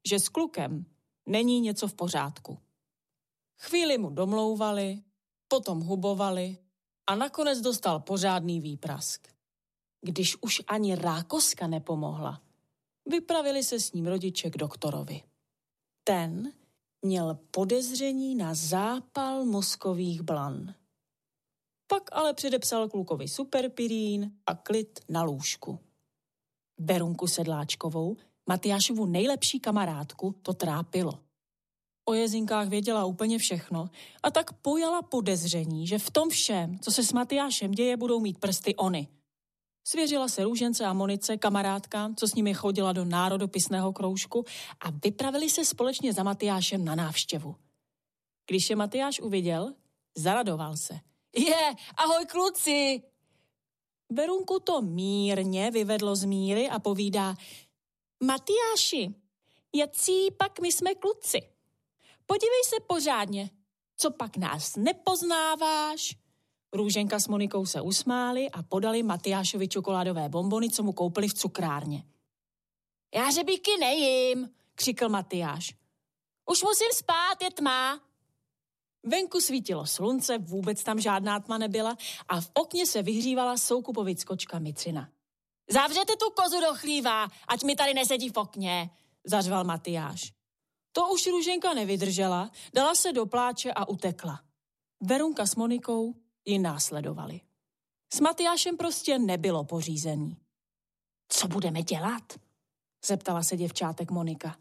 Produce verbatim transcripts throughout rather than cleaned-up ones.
že s klukem není něco v pořádku. Chvíli mu domlouvali, potom hubovali a nakonec dostal pořádný výprask. Když už ani rákoska nepomohla, vypravili se s ním rodiče k doktorovi. Ten měl podezření na zápal mozkových blan. Pak ale předepsal klukovi superpirín a klid na lůžku. Verunku Sedláčkovou, Matyášovu nejlepší kamarádku, to trápilo. O Jezinkách věděla úplně všechno a tak pojala podezření, že v tom všem, co se s Matyášem děje, budou mít prsty ony. Svěřila se Růžence a Monice, kamarádkám, co s nimi chodila do národopisného kroužku, a vypravili se společně za Matyášem na návštěvu. Když je Matyáš uviděl, zaradoval se. Je, ahoj kluci! Verunku to mírně vyvedlo z míry a povídá: Matyáši, jací pak my jsme kluci? Podívej se pořádně, co pak nás nepoznáváš? Růženka s Monikou se usmáli a podali Matyášovi čokoládové bonbony, co mu koupili v cukrárně. Já řebíky nejím, křikl Matyáš. Už musím spát, je tma. Venku svítilo slunce, vůbec tam žádná tma nebyla a v okně se vyhřívala Soukupovic kočka Micina. Zavřete tu kozu do chlíva, ať mi tady nesedí v okně, zařval Matyáš. To už Růženka nevydržela, dala se do pláče a utekla. Verunka s Monikou ji následovali. S Matyášem prostě nebylo pořízení. Co budeme dělat? Zeptala se děvčátek Monika.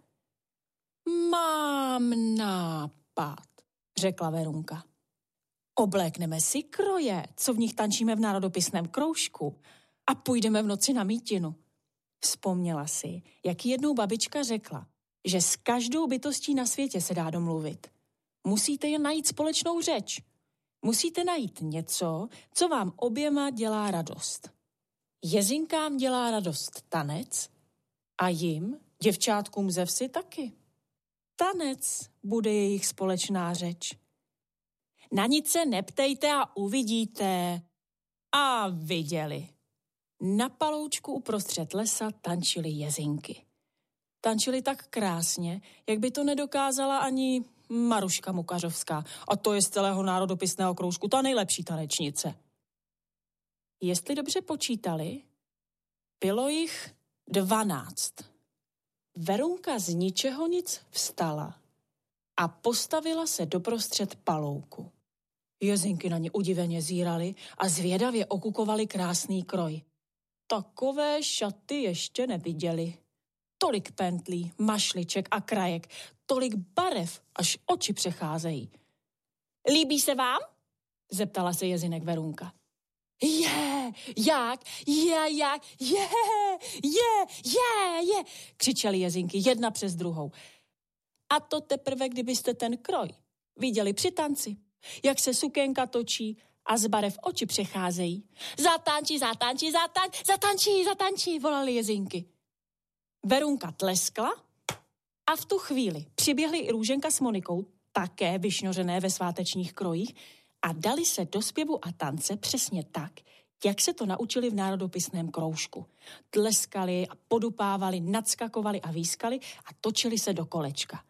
Mám nápad, řekla Verunka. Oblékneme si kroje, co v nich tančíme v národopisném kroužku, a půjdeme v noci na mítinu. Vzpomněla si, jak jednou babička řekla, že s každou bytostí na světě se dá domluvit. Musíte jen najít společnou řeč. Musíte najít něco, co vám oběma dělá radost. Jezinkám dělá radost tanec a jim, děvčátkům ze vsi, taky. Tanec bude jejich společná řeč. Na nic se neptejte a uvidíte. A viděli. Na paloučku uprostřed lesa tančily jezinky. Tančili tak krásně, jak by to nedokázala ani Maruška Mukařovská, a to je z celého národopisného kroužku ta nejlepší tanečnice. Jestli dobře počítali, bylo jich dvanáct. Verunka z ničeho nic vstala a postavila se doprostřed palouku. Jezinky na ně udiveně zírali a zvědavě okukovali krásný kroj. Takové šaty ještě neviděli. Tolik pentlí, mašliček a krajek, tolik barev, až oči přecházejí. Líbí se vám? Zeptala se Jezinek Verunka. Je, jak, je, jak, je, je, je, je, křičeli Jezinky jedna přes druhou. A to teprve, kdybyste ten kroj viděli při tanci, jak se sukénka točí a z barev oči přecházejí. Zatančí, zatančí, zatančí, zatančí, zatančí, volali Jezinky. Verunka tleskla a v tu chvíli přiběhly i Růženka s Monikou, také vyšňořené ve svátečních krojích, a dali se do zpěvu a tance přesně tak, jak se to naučili v národopisném kroužku. Tleskali a podupávali, nadskakovali a výskali a točili se do kolečka.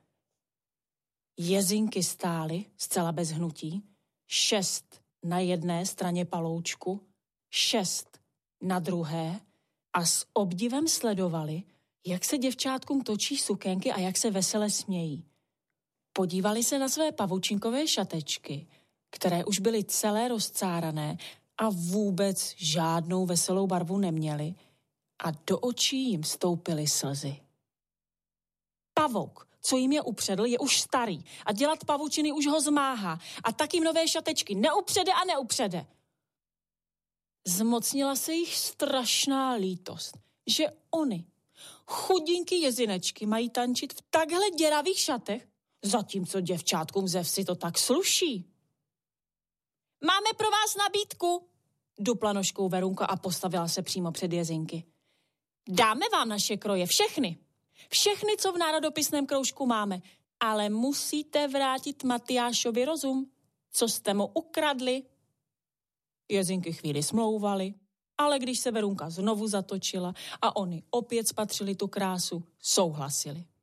Jezinky stály zcela bez hnutí, šest na jedné straně paloučku, šest na druhé a s obdivem sledovali, jak se děvčátkům točí sukénky a jak se vesele smějí. Podívali se na své pavučinkové šatečky, které už byly celé rozcárané a vůbec žádnou veselou barvu neměly, a do očí jim stoupily slzy. Pavouk, co jim je upředl, je už starý a dělat pavučiny už ho zmáhá a tak jim nové šatečky neupřede a neupřede. Zmocnila se jich strašná lítost, že oni, chudinky jezinečky, mají tančit v takhle děravých šatech, zatímco děvčátkům ze vsi to tak sluší. Máme pro vás nabídku, dupla nožkou Verunka a postavila se přímo před Jezinky. Dáme vám naše kroje, všechny. Všechny, co v národopisném kroužku máme, ale musíte vrátit Matyášovi rozum, co jste mu ukradli. Jezinky chvíli smlouvali, ale když se Verunka znovu zatočila a oni opět spatřili tu krásu, souhlasili.